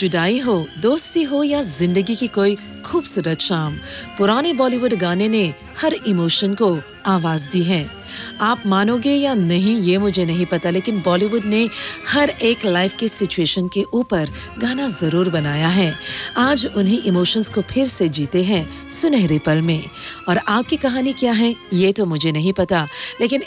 जुदाई हो, दोस्ती हो या जिंदगी की कोई खूबसूरत शाम, पुराने बॉलीवुड गाने ने हर इमोशन को आवाज दी है। आप मानोगे या नहीं ये मुझे नहीं पता, लेकिन बॉलीवुड ने हर एक लाइफ के सिचुएशन के ऊपर गाना जरूर बनाया है। आज उन्हीं इमोशंस को फिर से जीते हैं सुनहरे पल में। और आपकी कहानी क्या है ये तो मुझे नहीं पता, लेकिन